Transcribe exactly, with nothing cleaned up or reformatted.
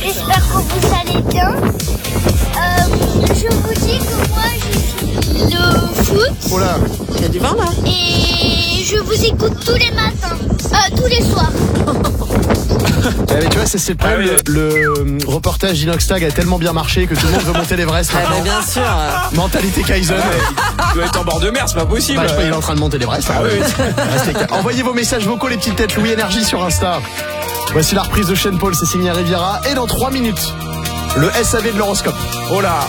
j'espère que vous allez bien. Euh, je vous dis que moi je suis le foot. Oh là, Il y a du vin là. Et je vous écoute tous les matins, euh, tous les soirs. eh, mais tu vois, c'est, c'est pas Ah oui. le, le reportage d'Inoxtag a tellement bien marché que tout le monde veut monter l'Everest Ah, maintenant. mais bien sûr. Mentalité Kaizen. Il doit être en bord de mer, c'est pas possible. Bah, je sais pas, il est en train de monter l'Everest. Ah oui. Restez calme. Envoyez vos messages vocaux, les petites têtes Louis Énergie sur Insta. Voici la reprise de Shane Paul, c'est signé Riviera. Et dans trois minutes, le S A V de l'horoscope. Oh là.